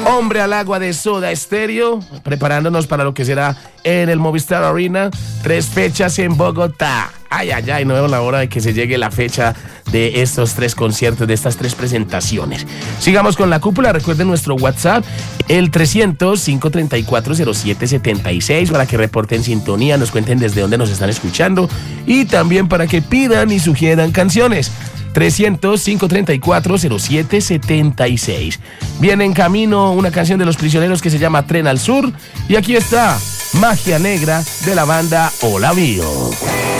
Hombre al agua de Soda Stereo, preparándonos para lo que será en el Movistar Arena, 3 fechas en Bogotá. Ay, ay, ay, no veo la hora de que se llegue la fecha de estos 3 conciertos, de estas 3 presentaciones. Sigamos con la cúpula. Recuerden nuestro WhatsApp, el 300-534-0776, para que reporten sintonía, nos cuenten desde dónde nos están escuchando y también para que pidan y sugieran canciones. 300-534-0776. Viene en camino una canción de Los Prisioneros que se llama Tren al Sur. Y aquí está Magia Negra de la banda Hola Bio.